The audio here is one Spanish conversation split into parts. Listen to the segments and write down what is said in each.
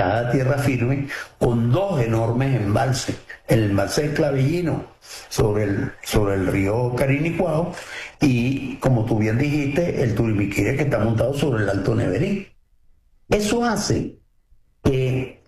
cada tierra firme, con dos enormes embalses. El embalse de Clavellino sobre el río Carinicuao y, como tú bien dijiste, el Turimiquire, que está montado sobre el Alto Neverí. Eso hace que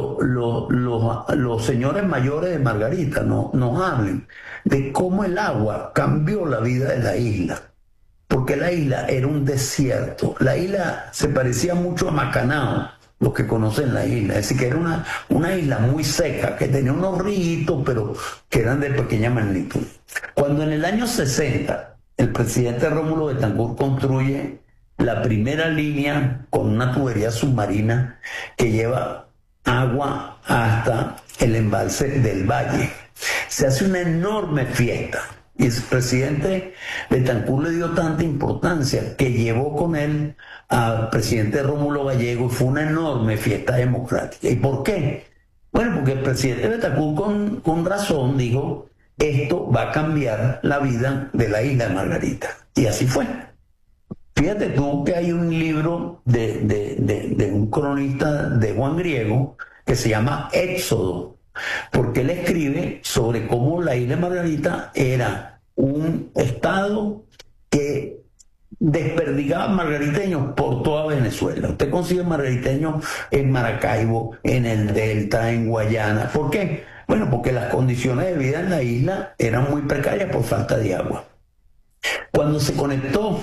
los señores mayores de Margarita nos hablen de cómo el agua cambió la vida de la isla. Porque la isla era un desierto. La isla se parecía mucho a Macanao, los que conocen la isla. Es decir, que era una isla muy seca, que tenía unos ríos, pero que eran de pequeña magnitud. Cuando en el año 60 el presidente Rómulo Betancourt construye la primera línea con una tubería submarina que lleva agua hasta el embalse del Valle, se hace una enorme fiesta. Y el presidente Betancourt le dio tanta importancia que llevó con él al presidente Rómulo Gallego y fue una enorme fiesta democrática. ¿Y por qué? Bueno, porque el presidente Betancourt con razón dijo, esto va a cambiar la vida de la isla de Margarita. Y así fue. Fíjate tú que hay un libro de un cronista de Juan Griego que se llama Éxodo, porque él escribe sobre cómo la isla de Margarita era un estado que desperdigaba margariteños por toda Venezuela. Usted consigue margariteños en Maracaibo, en el Delta, en Guayana. ¿Por qué? Bueno, porque las condiciones de vida en la isla eran muy precarias por falta de agua. Cuando se conectó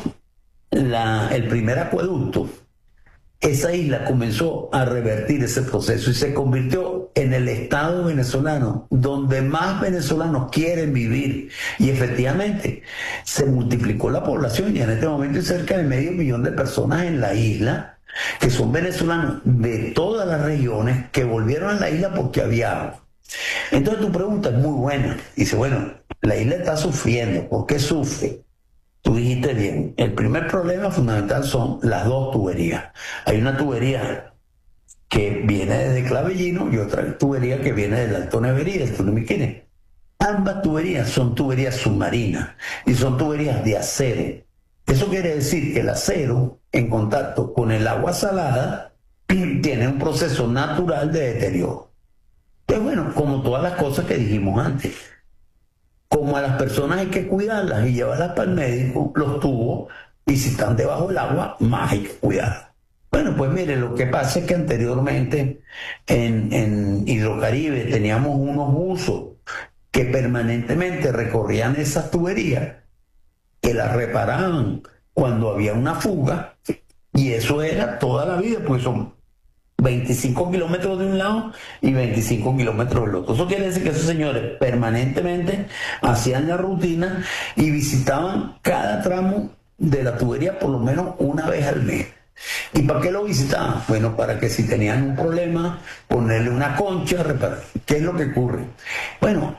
el primer acueducto, esa isla comenzó a revertir ese proceso y se convirtió en el estado venezolano donde más venezolanos quieren vivir. Y efectivamente se multiplicó la población y en este momento hay cerca de 500.000 de personas en la isla que son venezolanos de todas las regiones que volvieron a la isla porque había agua. Entonces tu pregunta es muy buena. Dice, bueno, la isla está sufriendo. ¿Por qué sufre? Tú dijiste bien, el primer problema fundamental son las dos tuberías. Hay una tubería que viene desde Clavellino y otra tubería que viene del Alto Neverí, del Turimiquire. Ambas tuberías son tuberías submarinas y son tuberías de acero. Eso quiere decir que el acero, en contacto con el agua salada, tiene un proceso natural de deterioro. Pues bueno, como todas las cosas que dijimos antes. Como a las personas hay que cuidarlas y llevarlas para el médico, los tubos, y si están debajo del agua, más hay que cuidarlas. Bueno, pues mire, lo que pasa es que anteriormente en Hidrocaribe teníamos unos buzos que permanentemente recorrían esas tuberías, que las reparaban cuando había una fuga, y eso era toda la vida, pues son 25 kilómetros de un lado y 25 kilómetros del otro. Eso quiere decir que esos señores permanentemente hacían la rutina y visitaban cada tramo de la tubería por lo menos una vez al mes. ¿Y para qué lo visitaban? Bueno, para que si tenían un problema, ponerle una concha, reparar. ¿Qué es lo que ocurre? Bueno,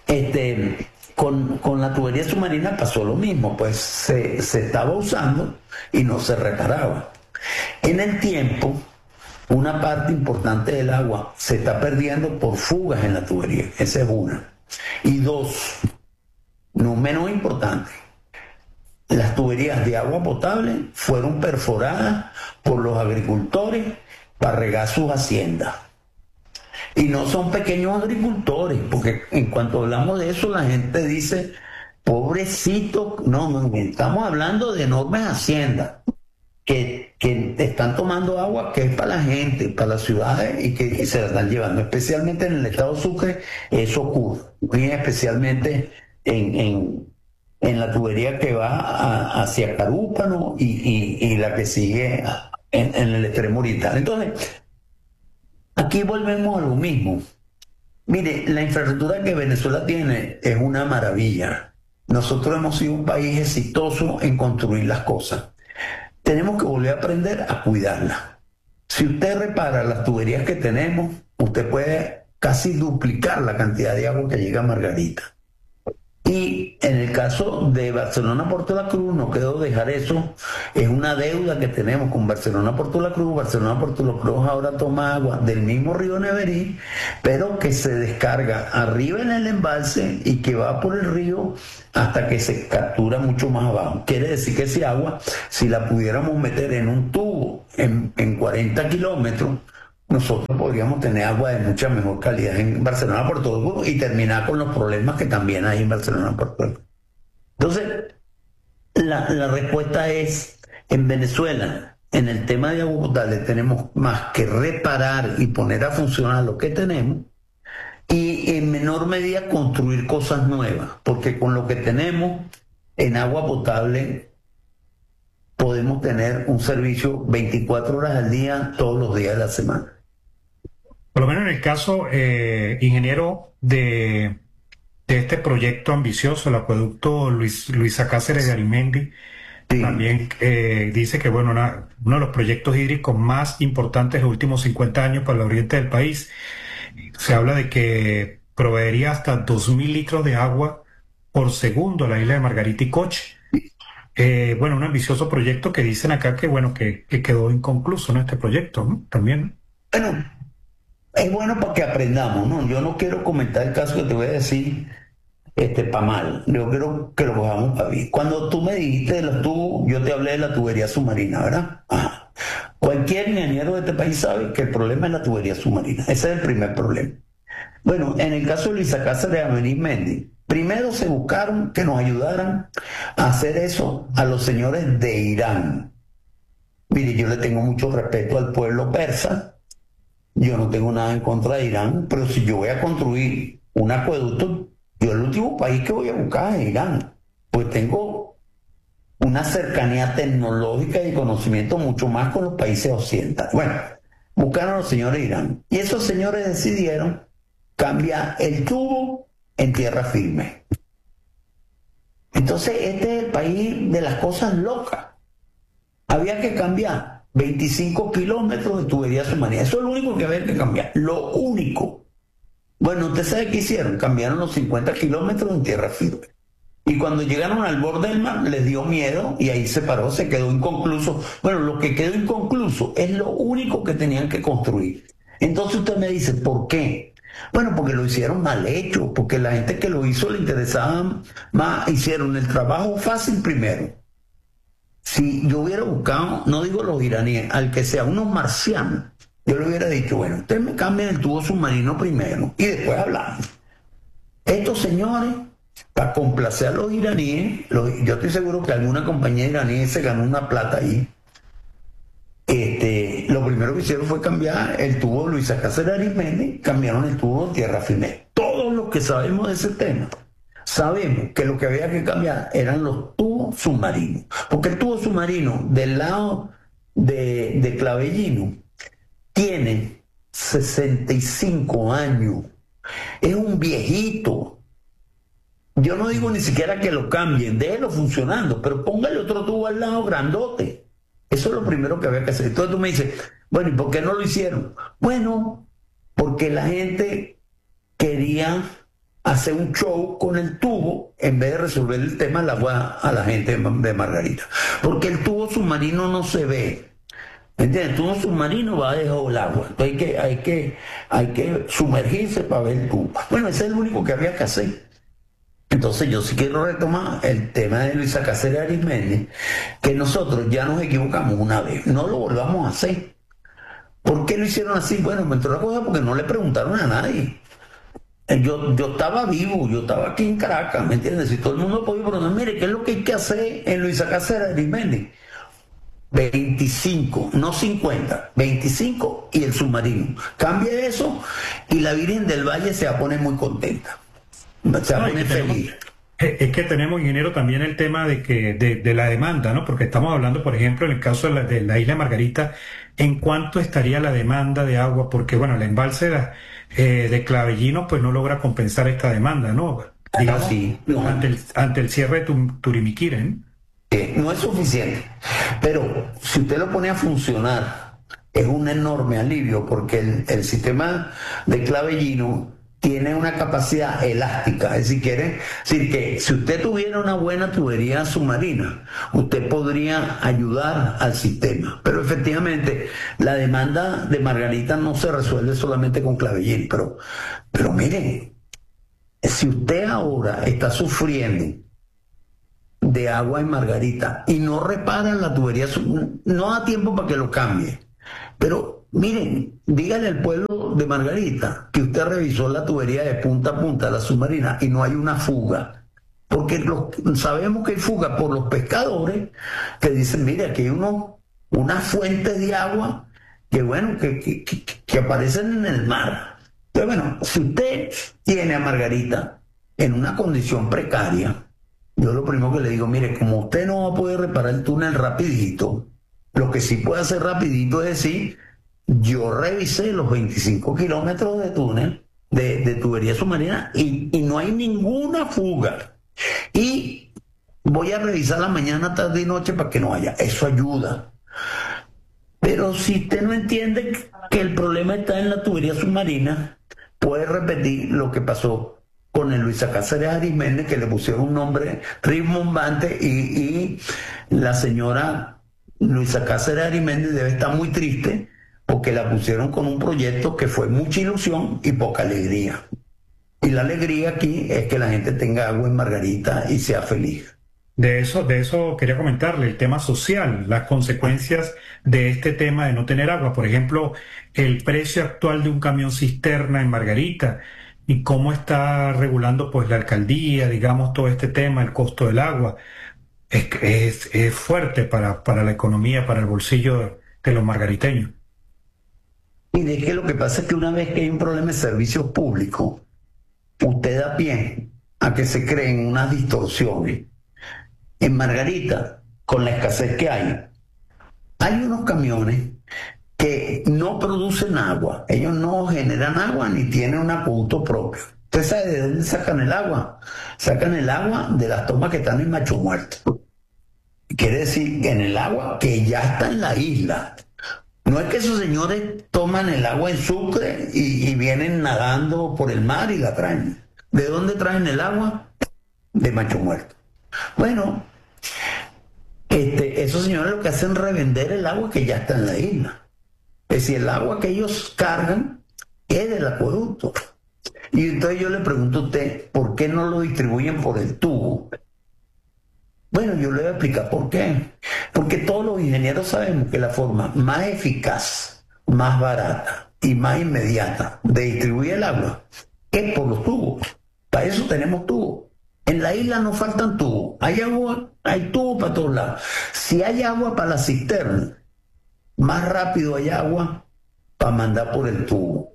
con la tubería submarina pasó lo mismo, pues se estaba usando y no se reparaba. En el tiempo, una parte importante del agua se está perdiendo por fugas en la tubería. Esa es una. Y dos, no menos importante, las tuberías de agua potable fueron perforadas por los agricultores para regar sus haciendas. Y no son pequeños agricultores, porque en cuanto hablamos de eso, la gente dice, pobrecito, no, estamos hablando de enormes haciendas que están tomando agua que es para la gente, para las ciudades y que se la están llevando. Especialmente en el estado Sucre eso ocurre, muy especialmente en la tubería que va hacia Carúpano y la que sigue en el extremo oriental. Entonces, aquí volvemos a lo mismo. Mire, la infraestructura que Venezuela tiene es una maravilla. Nosotros hemos sido un país exitoso en construir las cosas. Tenemos que volver a aprender a cuidarlas. Si usted repara las tuberías que tenemos, usted puede casi duplicar la cantidad de agua que llega a Margarita. Y en el caso de Barcelona-Puerto La Cruz, no quiero dejar eso, es una deuda que tenemos con Barcelona-Puerto La Cruz. Barcelona-Puerto La Cruz ahora toma agua del mismo río Neverí, pero que se descarga arriba en el embalse y que va por el río hasta que se captura mucho más abajo. Quiere decir que ese agua, si la pudiéramos meter en un tubo en 40 kilómetros, nosotros podríamos tener agua de mucha mejor calidad en Barcelona, Puerto Rico, y terminar con los problemas que también hay en Barcelona, Puerto Rico. Entonces, la respuesta es, en Venezuela, en el tema de agua potable, tenemos más que reparar y poner a funcionar lo que tenemos, y en menor medida construir cosas nuevas, porque con lo que tenemos en agua potable podemos tener un servicio 24 horas al día, todos los días de la semana. Por lo menos en el caso, ingeniero, de este proyecto ambicioso, el acueducto Luisa Cáceres de Arizmendi, Sí. también dice que bueno, uno de los proyectos hídricos más importantes de los últimos 50 años para el oriente del país. Se habla de que proveería hasta 2.000 litros de agua por segundo a la isla de Margarita y Coche. Bueno, un ambicioso proyecto que dicen acá que bueno, que quedó inconcluso, ¿no? Este proyecto, ¿no? También. Bueno, es bueno para que aprendamos, ¿no? Yo no quiero comentar el caso que te voy a decir para mal. Yo quiero que lo cojamos para bien. Cuando tú me dijiste de los tubos, yo te hablé de la tubería submarina, ¿verdad? Ajá. Cualquier ingeniero de este país sabe que el problema es la tubería submarina. Ese es el primer problema. Bueno, en el caso de Luisa Cáceres de Arizmendi, primero se buscaron que nos ayudaran a hacer eso a los señores de Irán. Mire, yo le tengo mucho respeto al pueblo persa. Yo no tengo nada en contra de Irán, pero si yo voy a construir un acueducto, yo el último país que voy a buscar es Irán, pues tengo una cercanía tecnológica y conocimiento mucho más con los países occidentales. Bueno, buscaron a los señores de Irán y esos señores decidieron cambiar el tubo en tierra firme. Entonces este es el país de las cosas locas. Había que cambiar 25 kilómetros de tubería submarina. Eso es lo único que había que cambiar. Lo único. Bueno, ¿usted sabe qué hicieron? Cambiaron los 50 kilómetros en tierra firme. Y cuando llegaron al borde del mar, les dio miedo y ahí se paró, se quedó inconcluso. Bueno, lo que quedó inconcluso es lo único que tenían que construir. Entonces usted me dice, ¿por qué? Bueno, porque lo hicieron mal hecho, porque la gente que lo hizo le interesaba más, hicieron el trabajo fácil primero. Si yo hubiera buscado, no digo los iraníes, al que sea unos marcianos, yo le hubiera dicho, bueno, ustedes me cambian el tubo submarino primero y después hablamos. Estos señores, para complacer a los iraníes, yo estoy seguro que alguna compañía iraní se ganó una plata ahí. Lo primero que hicieron fue cambiar el tubo Luisa Cáceres de Arizmendi, cambiaron el tubo de tierra firme. Todos los que sabemos de ese tema, sabemos que lo que había que cambiar eran los tubos submarinos. Porque el tubo submarino del lado de Clavellino tiene 65 años. Es un viejito. Yo no digo ni siquiera que lo cambien, déjelo funcionando, pero póngale otro tubo al lado grandote. Eso es lo primero que había que hacer. Entonces tú me dices, bueno, ¿y por qué no lo hicieron? Bueno, porque la gente quería hacer un show con el tubo en vez de resolver el tema del agua a la gente de Margarita. Porque el tubo submarino no se ve. ¿Entiendes? El tubo submarino va debajo del agua. Entonces hay que sumergirse para ver el tubo. Bueno, ese es el único que había que hacer. Entonces yo sí quiero retomar el tema de Luisa Cáceres de Arizmendi, que nosotros ya nos equivocamos una vez, no lo volvamos a hacer. ¿Por qué lo hicieron así? Bueno, me entró la cosa porque no le preguntaron a nadie. Yo estaba vivo, yo estaba aquí en Caracas, ¿me entiendes? Y todo el mundo podía preguntar, mire, ¿qué es lo que hay que hacer en Luisa Cáceres de Arizmendi? 25, no 50, 25 y el submarino. Cambia eso y la Virgen del Valle se va a poner muy contenta. Se va a poner feliz. Es que tenemos, ingeniero, también el tema de la demanda, ¿no? Porque estamos hablando, por ejemplo, en el caso de la isla de Margarita, ¿en cuánto estaría la demanda de agua? Porque, bueno, el embalse de Clavellino, pues no logra compensar esta demanda, ¿no? Digamos, sí, no. ante el cierre de Turimiquira, ¿eh? No es suficiente, pero si usted lo pone a funcionar, es un enorme alivio, porque el sistema de Clavellino tiene una capacidad elástica, es decir, que si usted tuviera una buena tubería submarina, usted podría ayudar al sistema. Pero efectivamente, la demanda de Margarita no se resuelve solamente con Clavellino. Pero mire, si usted ahora está sufriendo de agua en Margarita y no repara la tubería, no da tiempo para que lo cambie. Pero miren, dígale al pueblo de Margarita que usted revisó la tubería de punta a punta, la submarina, y no hay una fuga. Porque sabemos que hay fuga por los pescadores que dicen, mire, aquí hay unas fuentes de agua que, bueno, que aparecen en el mar. Entonces, bueno, si usted tiene a Margarita en una condición precaria, yo lo primero que le digo, mire, como usted no va a poder reparar el túnel rapidito, lo que sí puede hacer rapidito es decir, yo revisé los 25 kilómetros de túnel de tubería submarina y no hay ninguna fuga. Y voy a revisar la mañana, tarde y noche para que no haya. Eso ayuda. Pero si usted no entiende que el problema está en la tubería submarina, puede repetir lo que pasó con el Luisa Cáceres Arismendi, que le pusieron un nombre rimbombante y la señora Luisa Cáceres Arismendi debe estar muy triste porque la pusieron con un proyecto que fue mucha ilusión y poca alegría. Y la alegría aquí es que la gente tenga agua en Margarita y sea feliz. De eso quería comentarle, el tema social, las consecuencias de este tema de no tener agua. Por ejemplo, el precio actual de un camión cisterna en Margarita y cómo está regulando pues la alcaldía, digamos, todo este tema, el costo del agua. Es fuerte para la economía, para el bolsillo de los margariteños. Y es que lo que pasa es que una vez que hay un problema de servicios públicos, usted da pie a que se creen unas distorsiones. En Margarita, con la escasez que hay unos camiones que no producen agua. Ellos no generan agua ni tienen un acueducto propio. ¿Usted sabe de dónde sacan el agua? Sacan el agua de las tomas que están en Macho Muerto. Quiere decir que en el agua que ya está en la isla. No es que esos señores toman el agua en Sucre y vienen nadando por el mar y la traen. ¿De dónde traen el agua? De Macho Muerto. Bueno, esos señores lo que hacen es revender el agua que ya está en la isla. Es decir, el agua que ellos cargan es del acueducto. Y entonces yo le pregunto a usted, ¿por qué no lo distribuyen por el tubo? Bueno, yo le voy a explicar por qué. Porque todos los ingenieros sabemos que la forma más eficaz, más barata y más inmediata de distribuir el agua es por los tubos. Para eso tenemos tubos. En la isla no faltan tubos. Hay agua, hay tubos para todos lados. Si hay agua para la cisterna, más rápido hay agua para mandar por el tubo.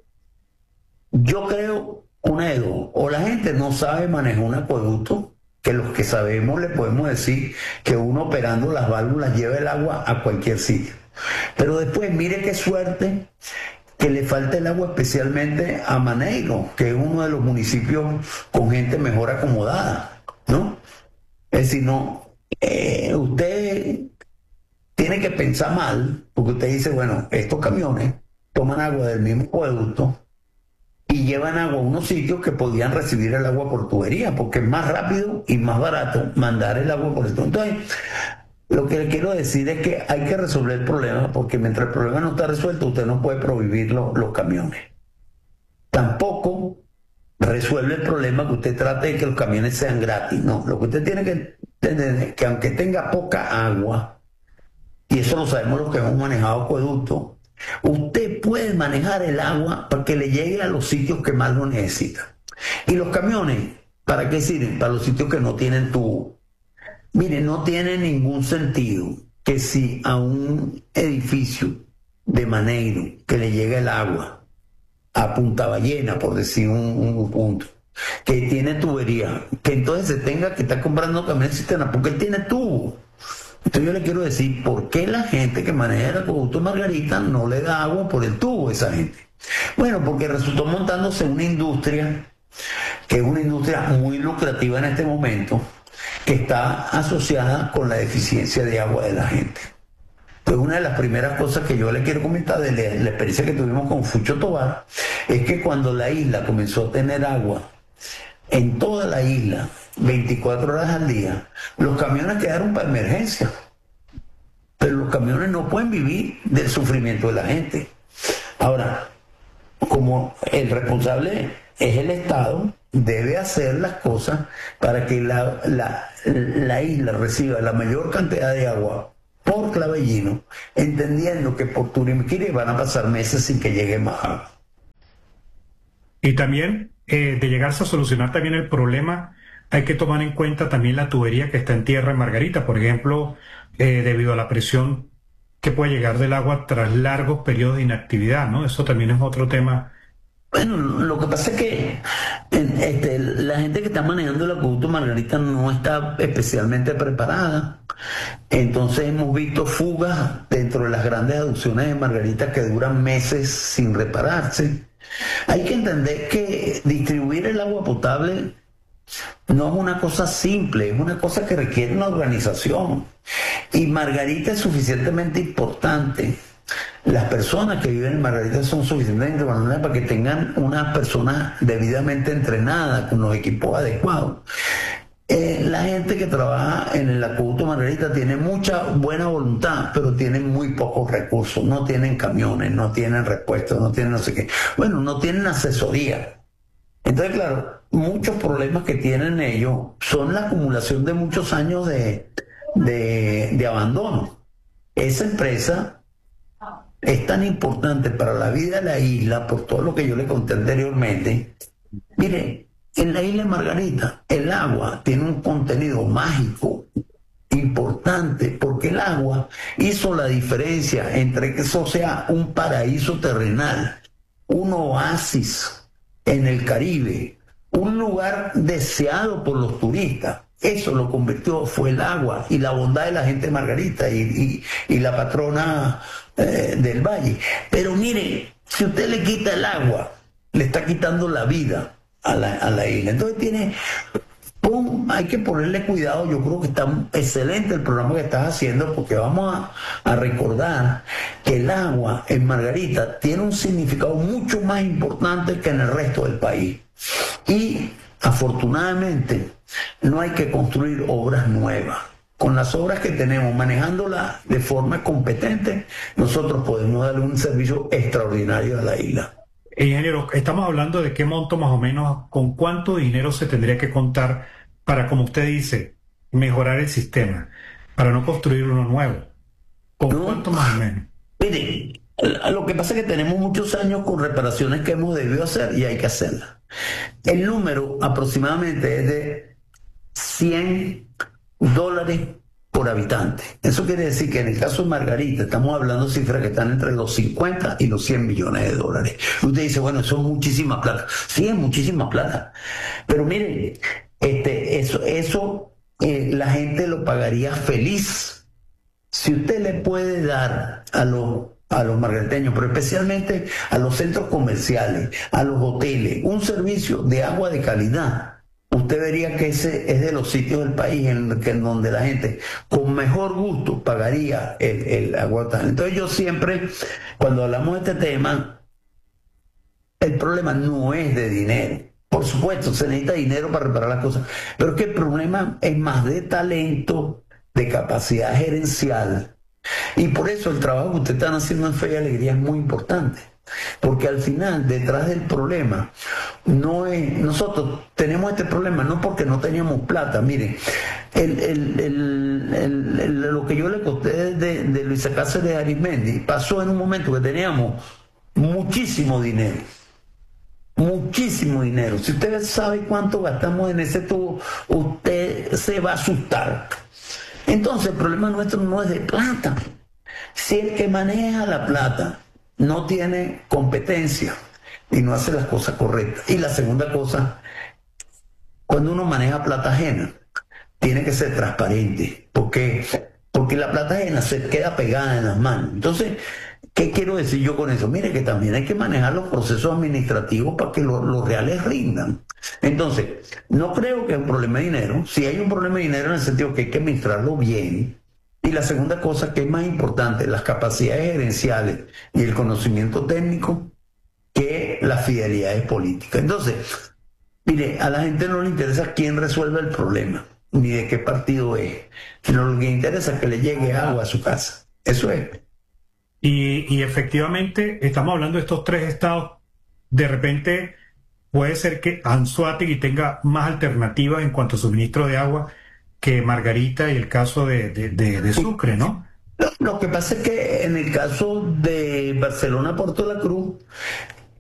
Yo creo una de dos. O la gente no sabe manejar un acueducto, que los que sabemos le podemos decir que uno operando las válvulas lleva el agua a cualquier sitio. Pero después, mire qué suerte que le falta el agua especialmente a Maneiro, que es uno de los municipios con gente mejor acomodada, ¿no? Es decir, no, usted tiene que pensar mal, porque usted dice, bueno, estos camiones toman agua del mismo acueducto y llevan agua a unos sitios que podían recibir el agua por tubería, porque es más rápido y más barato mandar el agua por el tubo. Entonces, lo que le quiero decir es que hay que resolver el problema, porque mientras el problema no está resuelto, usted no puede prohibir los camiones. Tampoco resuelve el problema que usted trate de que los camiones sean gratis. No, lo que usted tiene que entender es que aunque tenga poca agua, y eso lo sabemos los que hemos manejado acueductos, usted puede manejar el agua para que le llegue a los sitios que más lo necesitan. Y los camiones, ¿para qué sirven? Para los sitios que no tienen tubo. Mire, no tiene ningún sentido que si a un edificio de Maneiro que le llega el agua a Punta Ballena, por decir un punto, que tiene tubería, que entonces se tenga que estar comprando camiones cisterna, porque él tiene tubo. Entonces yo le quiero decir, ¿por qué la gente que maneja el acueducto Margarita no le da agua por el tubo a esa gente? Bueno, porque resultó montándose una industria, que es una industria muy lucrativa en este momento, que está asociada con la deficiencia de agua de la gente. Pues una de las primeras cosas que yo le quiero comentar de la experiencia que tuvimos con Fucho Tobar es que cuando la isla comenzó a tener agua, en toda la isla, 24 horas al día, los camiones quedaron para emergencia. Pero los camiones no pueden vivir del sufrimiento de la gente. Ahora, como el responsable es el Estado, debe hacer las cosas para que la isla reciba la mayor cantidad de agua por Clavellino, entendiendo que por Turimiquiri van a pasar meses sin que llegue más agua. Y también, de llegarse a solucionar también el problema, hay que tomar en cuenta también la tubería que está en tierra en Margarita, por ejemplo, debido a la presión que puede llegar del agua tras largos periodos de inactividad, ¿no? Eso también es otro tema. Bueno, lo que pasa es que la gente que está manejando el acueducto Margarita no está especialmente preparada. Entonces hemos visto fugas dentro de las grandes aducciones de Margarita que duran meses sin repararse. Hay que entender que distribuir el agua potable no es una cosa simple, es una cosa que requiere una organización. Y Margarita es suficientemente importante. Las personas que viven en Margarita son suficientemente importantes para que tengan una persona debidamente entrenada con los equipos adecuados. La gente que trabaja en el acueducto Margarita tiene mucha buena voluntad, pero tienen muy pocos recursos. No tienen camiones, no tienen repuestos, no tienen no sé qué. Bueno, no tienen asesoría. Entonces, claro, muchos problemas que tienen ellos son la acumulación de muchos años de abandono. Esa empresa es tan importante para la vida de la isla, por todo lo que yo le conté anteriormente. Mire, en la isla de Margarita, el agua tiene un contenido mágico importante, porque el agua hizo la diferencia entre que eso sea un paraíso terrenal, un oasis en el Caribe, un lugar deseado por los turistas. Eso lo convirtió, fue el agua y la bondad de la gente de Margarita y la patrona del valle. Pero mire, si usted le quita el agua, le está quitando la vida a la isla. Entonces hay que ponerle cuidado. Yo creo que está excelente el programa que estás haciendo, porque vamos a recordar que el agua en Margarita tiene un significado mucho más importante que en el resto del país. Y afortunadamente no hay que construir obras nuevas. Con las obras que tenemos, manejándolas de forma competente, nosotros podemos darle un servicio extraordinario a la isla. Ingeniero, estamos hablando de qué monto más o menos, con cuánto dinero se tendría que contar para, como usted dice, mejorar el sistema, para no construir uno nuevo. ¿Con cuánto más o menos? Mire, lo que pasa es que tenemos muchos años con reparaciones que hemos debido hacer y hay que hacerlas. El número aproximadamente es de $100 por habitante. Eso quiere decir que en el caso de Margarita estamos hablando de cifras que están entre los 50 y los 100 millones de dólares. Usted dice, bueno, eso es muchísima plata. Sí, es muchísima plata. Pero mire, eso la gente lo pagaría feliz. Si usted le puede dar a los margariteños, pero especialmente a los centros comerciales, a los hoteles, un servicio de agua de calidad, usted vería que ese es de los sitios del país en donde la gente con mejor gusto pagaría el agua. Entonces yo siempre, cuando hablamos de este tema, el problema no es de dinero. Por supuesto, se necesita dinero para reparar las cosas, pero es que el problema es más de talento, de capacidad gerencial. Y por eso el trabajo que ustedes están haciendo en Fe y Alegría es muy importante. Porque al final, detrás del problema, no es... Nosotros tenemos este problema no porque no teníamos plata. Miren, lo que yo le conté de Luisa Cáceres de Arismendi pasó en un momento que teníamos muchísimo dinero. Muchísimo dinero. Si usted sabe cuánto gastamos en ese tubo, usted se va a asustar. Entonces el problema nuestro no es de plata. Si el que maneja la plata no tiene competencia y no hace las cosas correctas. Y la segunda cosa, cuando uno maneja plata ajena, tiene que ser transparente, porque la plata ajena se queda pegada en las manos. Entonces, ¿qué quiero decir yo con eso? Mire, que también hay que manejar los procesos administrativos para que los reales rindan. Entonces, no creo que es un problema de dinero. Si hay un problema de dinero en el sentido que hay que administrarlo bien. Y la segunda cosa, que es más importante, las capacidades gerenciales y el conocimiento técnico, que las fidelidades políticas. Entonces, mire, a la gente no le interesa quién resuelve el problema, ni de qué partido es, sino lo que le interesa es que le llegue agua a su casa. Eso es. Y efectivamente, estamos hablando de estos tres estados. De repente, puede ser que Anzoátegui tenga más alternativas en cuanto a suministro de agua que Margarita y el caso de Sucre, ¿no? Lo que pasa es que en el caso de Barcelona Puerto La Cruz,